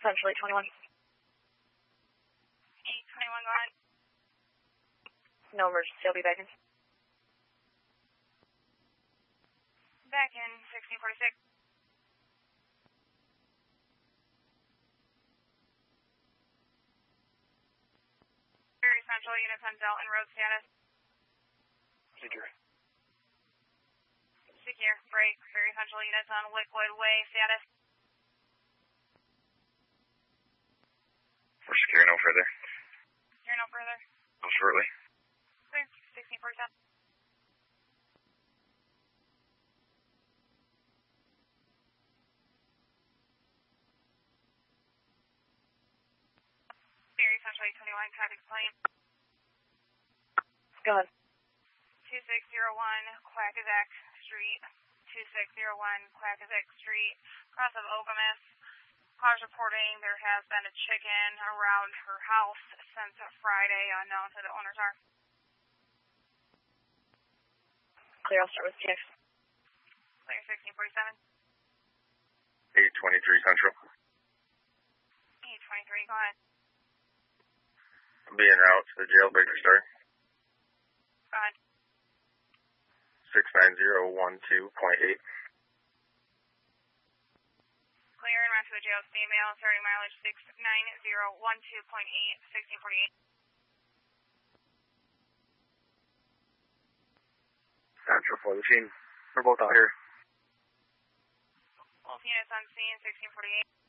Central 821. 821, go ahead. No emergency, I'll be back in. Back in 1646. Very Central units on Dalton Road status. Secure. Secure. Break. Very Central units on Liquid Way status. We're secure, no further. Secure, no further. No shortly. Clear. 1647. Very Central 821, traffic plane. Go ahead. 2601 Quackazack Street. 2601 Quackazack Street. Cross of Ogamis. Cars reporting there has been a chicken around her house since Friday, unknown who the owners are. Clear, I'll start with TX. Clear 1647. 823 Central. 823, go ahead. I'm being route to the jail, Baker Star. Go ahead. 69012.8. Clear and route to the jail, female, starting mileage 69012.8, 1648. Central for the scene. We're both out here. Both units on scene, 1648.